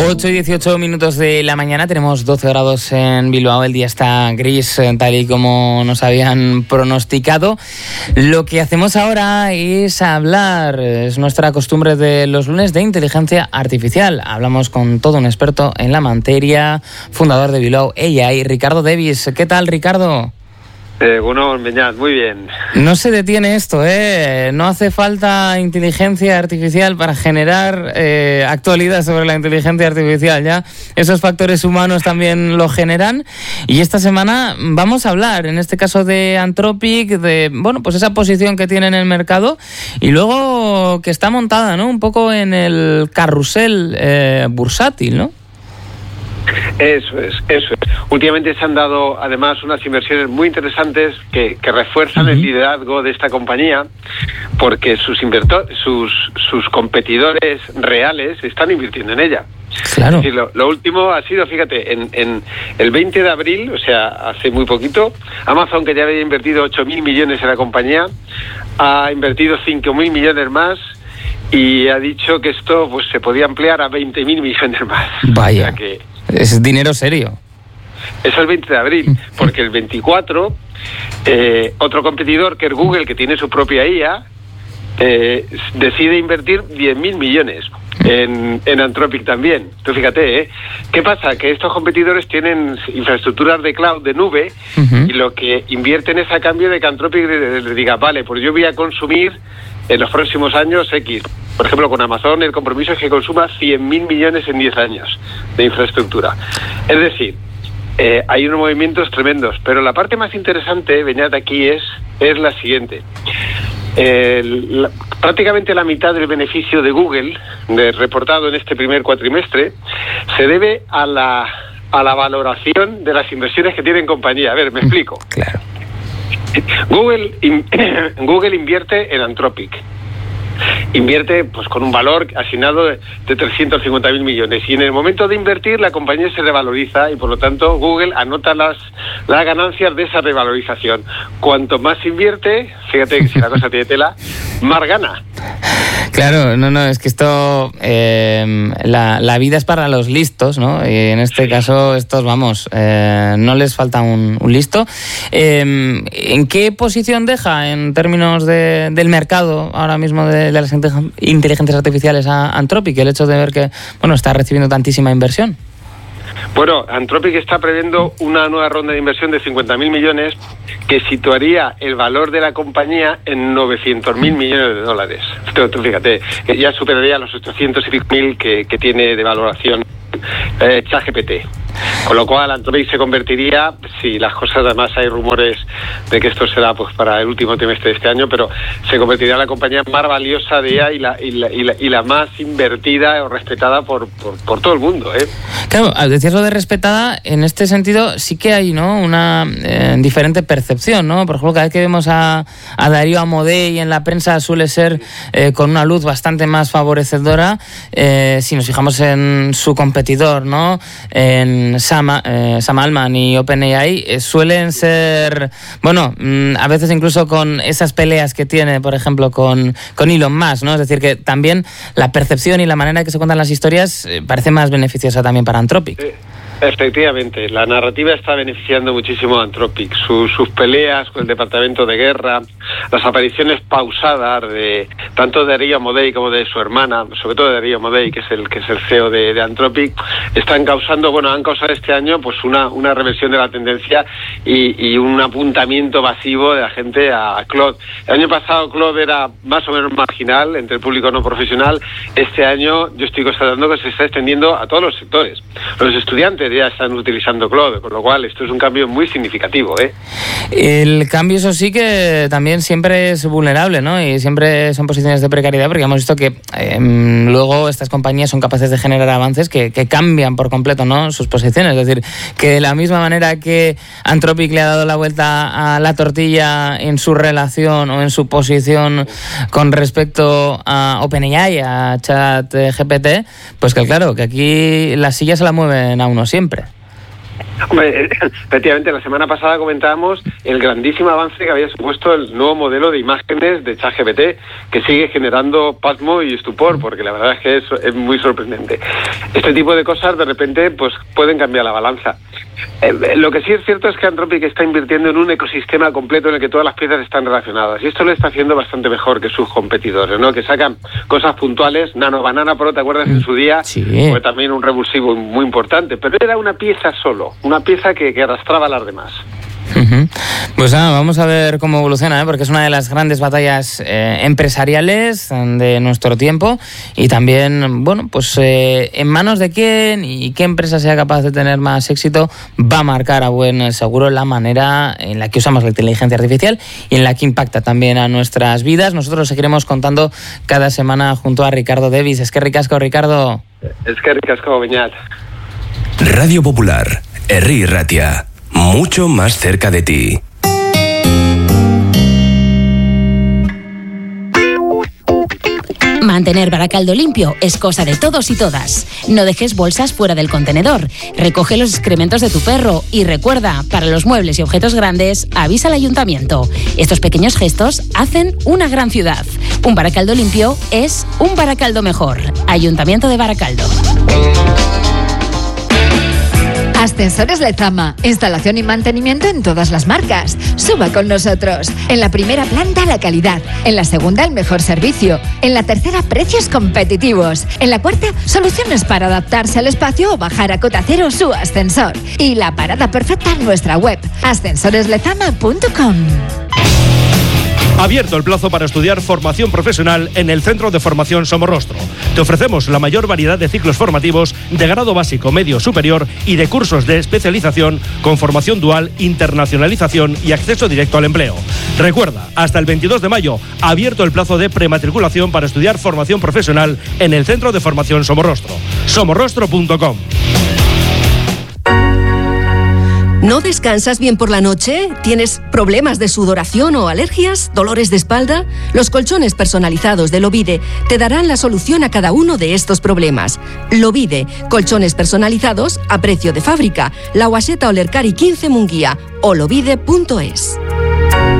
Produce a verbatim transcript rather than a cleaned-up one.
ocho y dieciocho minutos de la mañana, tenemos doce grados en Bilbao, el día está gris, tal y como nos habían pronosticado. Lo que hacemos ahora es hablar, es nuestra costumbre de los lunes, de inteligencia artificial. Hablamos con todo un experto en la materia, fundador de Bilbao A I, Ricardo Davis. ¿Qué tal, Ricardo? Eh, bueno, Beñat, muy bien. No se detiene esto, ¿eh? No hace falta inteligencia artificial para generar eh, actualidad sobre la inteligencia artificial, ¿ya? Esos factores humanos también lo generan. Y esta semana vamos a hablar, en este caso, de Anthropic, de, bueno, pues esa posición que tiene en el mercado y luego que está montada, ¿no? Un poco en el carrusel eh, bursátil, ¿no? Eso es, eso es. Últimamente se han dado además unas inversiones muy interesantes que, que refuerzan uh-huh. el liderazgo de esta compañía, porque sus inverto- sus sus competidores reales están invirtiendo en ella. Claro. Es decir, lo, lo último ha sido, fíjate, en, en el veinte de abril, o sea, hace muy poquito, Amazon, que ya había invertido ocho mil millones en la compañía, ha invertido cinco mil millones más. Y ha dicho que esto pues se podía ampliar a veinte mil millones más. Vaya, o sea que es dinero serio. Es el veinte de abril, porque el veinticuatro, eh, otro competidor, que es Google, que tiene su propia I A, eh, decide invertir diez mil millones en, en Anthropic también. Tú fíjate, ¿eh? ¿Qué pasa? Que estos competidores tienen infraestructuras de cloud, de nube, uh-huh. y lo que invierten es a cambio de que Anthropic le, le diga, vale, pues yo voy a consumir en los próximos años X. Por ejemplo, con Amazon el compromiso es que consuma cien mil millones en diez años de infraestructura. Es decir, eh, hay unos movimientos tremendos, pero la parte más interesante, Beñat, aquí es, es la siguiente. Eh, la, prácticamente la mitad del beneficio de Google, de, reportado en este primer cuatrimestre, se debe a la, a la valoración de las inversiones que tiene en compañía. A ver, me explico. Claro. Google, in, Google invierte en Anthropic. Invierte pues con un valor asignado de, de trescientos cincuenta mil millones. Y en el momento de invertir, la compañía se revaloriza y, por lo tanto, Google anota las, las ganancias de esa revalorización. Cuanto más invierte, fíjate que si la cosa tiene tela, más gana. Claro, no, no, es que esto, eh, la, la vida es para los listos, ¿no? Y en este caso, estos, vamos, eh, no les falta un, un listo. Eh, ¿En qué posición deja, en términos de, del mercado, ahora mismo, de, de las inteligencias artificiales, a Anthropic, el hecho de ver que, bueno, está recibiendo tantísima inversión? Bueno, Anthropic está previendo una nueva ronda de inversión de cincuenta mil millones que situaría el valor de la compañía en novecientos mil millones de dólares. Tú, tú fíjate, que ya superaría los ochocientos mil que, que tiene de valoración eh, ChatGPT. Con lo cual Anthropic se convertiría, si las cosas, además hay rumores de que esto será pues para el último trimestre de este año, pero se convertiría en la compañía más valiosa de I A y la, y la, y la, y la más invertida o respetada por, por, por todo el mundo, ¿eh? Claro, decías lo de respetada, en este sentido sí que hay, ¿no?, una eh, diferente percepción, ¿no? Por ejemplo, cada vez que vemos a, a Darío Amodei en la prensa suele ser eh, con una luz bastante más favorecedora. Eh, si nos fijamos en su competidor, ¿no?, en Sam, eh, Sam Altman y OpenAI, eh, suelen ser, bueno, mmm, a veces incluso con esas peleas que tiene, por ejemplo, con, con Elon Musk, ¿no? Es decir, que también la percepción y la manera en que se cuentan las historias eh, parece más beneficiosa también para Anthropic. Sí. Efectivamente, la narrativa está beneficiando muchísimo a Anthropic. Sus, sus peleas con el Departamento de Guerra, las apariciones pausadas de tanto de Darío Amodei como de su hermana, sobre todo de Darío Amodei, que es el que es el C E O de, de Anthropic, están causando, bueno, han causado este año pues una una reversión de la tendencia y, y un apuntamiento masivo de la gente a, a Claude. El año pasado Claude era más o menos marginal entre el público no profesional. Este año yo estoy constatando que se está extendiendo a todos los sectores. Los estudiantes ya están utilizando Claude, con lo cual esto es un cambio muy significativo, ¿eh? El cambio, eso sí, que también siempre es vulnerable, ¿no? Y siempre son posiciones de precariedad, porque hemos visto que eh, luego estas compañías son capaces de generar avances que, que cambian por completo, ¿no?, sus posiciones. Es decir, que de la misma manera que Anthropic le ha dado la vuelta a la tortilla en su relación o en su posición con respecto a OpenAI, a ChatGPT, pues que claro, que aquí las sillas se la mueven a uno siempre. Hombre, efectivamente, la semana pasada comentábamos el grandísimo avance que había supuesto el nuevo modelo de imágenes de ChatGPT, que sigue generando pasmo y estupor, porque la verdad es que es, es muy sorprendente. Este tipo de cosas, de repente, pues pueden cambiar la balanza. Eh, lo que sí es cierto es que Anthropic está invirtiendo en un ecosistema completo en el que todas las piezas están relacionadas, y esto lo está haciendo bastante mejor que sus competidores, ¿no? Que sacan cosas puntuales. Nano Banana Pro, ¿te acuerdas? En su día sí. Fue también un revulsivo muy importante, pero era una pieza solo, una pieza que, que arrastraba a las demás. Uh-huh. Pues ah, vamos a ver cómo evoluciona, ¿eh? Porque es una de las grandes batallas eh, empresariales de nuestro tiempo, y también, bueno, pues eh, en manos de quién y qué empresa sea capaz de tener más éxito va a marcar a buen seguro la manera en la que usamos la inteligencia artificial y en la que impacta también a nuestras vidas. Nosotros seguiremos contando cada semana junto a Ricardo Davis. Es que ricasco, Ricardo. Es que ricasco, Beñat. Radio Popular, Herri Ratia. Mucho más cerca de ti. Mantener Baracaldo limpio es cosa de todos y todas. No dejes bolsas fuera del contenedor. Recoge los excrementos de tu perro. Y recuerda, para los muebles y objetos grandes, avisa al ayuntamiento. Estos pequeños gestos hacen una gran ciudad. Un Baracaldo limpio es un Baracaldo mejor. Ayuntamiento de Baracaldo. Ascensores Lezama. Instalación y mantenimiento en todas las marcas. Suba con nosotros. En la primera planta, la calidad. En la segunda, el mejor servicio. En la tercera, precios competitivos. En la cuarta, soluciones para adaptarse al espacio o bajar a cota cero su ascensor. Y la parada perfecta en nuestra web, ascensores lezama punto com. Abierto el plazo para estudiar formación profesional en el Centro de Formación Somorrostro. Te ofrecemos la mayor variedad de ciclos formativos de grado básico, medio, superior y de cursos de especialización con formación dual, internacionalización y acceso directo al empleo. Recuerda, hasta el veintidós de mayo, abierto el plazo de prematriculación para estudiar formación profesional en el Centro de Formación Somorrostro. somorrostro punto com. ¿No descansas bien por la noche? ¿Tienes problemas de sudoración o alergias? ¿Dolores de espalda? Los colchones personalizados de Lovide te darán la solución a cada uno de estos problemas. Lovide, colchones personalizados a precio de fábrica. La Guaseta Olercari quince Munguía o lovide punto es.